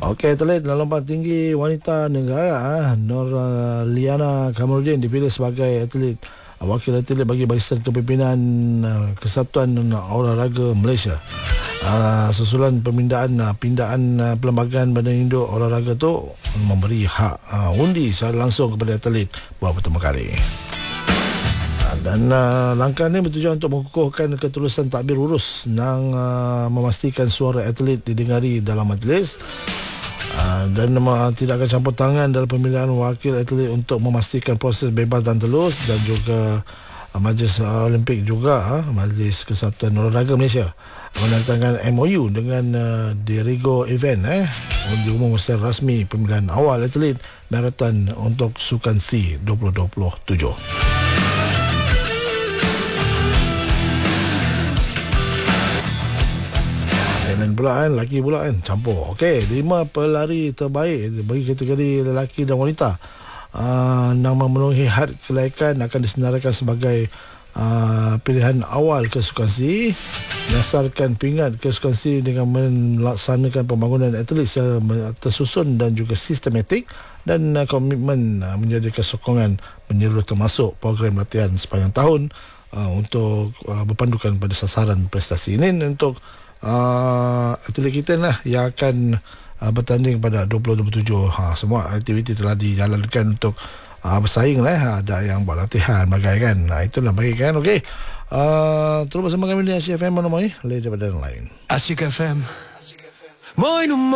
Okey, atlet lompat tinggi wanita negara Nur Liana Kamarudin dipilih sebagai atlet wakil atlet bagi barisan kepimpinan Kesatuan Olahraga Malaysia. Susulan pindaan Perlembagaan Badan Induk Olahraga tu memberi hak undi secara langsung kepada atlet buat pertama kali. Dan langkah ini bertujuan untuk mengukuhkan ketulusan takbir urus dan memastikan suara atlet didengari dalam majlis. Dan tidak akan campur tangan dalam pemilihan wakil atlet untuk memastikan proses bebas dan telus, dan juga Majlis Olimpik juga Majlis Kesatuan Olahraga Malaysia menandatangkan MOU dengan Dirigo Event diumumkan secara rasmi pemilihan awal atlet maraton untuk Sukan C 2027. Dan pula lelaki pula campur. Okey, 5 pelari terbaik bagi kategori lelaki dan wanita yang memenuhi had kelayakan akan disenaraikan sebagai pilihan awal ke Sukan C. Berdasarkan pingat ke Sukan C dengan melaksanakan pembangunan atlet secara tersusun dan juga sistematik, dan komitmen menjadikan sokongan menyeluruh termasuk program latihan sepanjang tahun untuk berpandukan pada sasaran prestasi ini untuk atlet kita lah yang akan bertanding pada 2027. Semua aktiviti telah dijalankan untuk bersaing lah. Ada yang buat latihan bagai kan. Itulah bagi kan. Okey. Terus bersama kami di Asyik FM menemui lain daripada yang lain. Asyik FM. Moi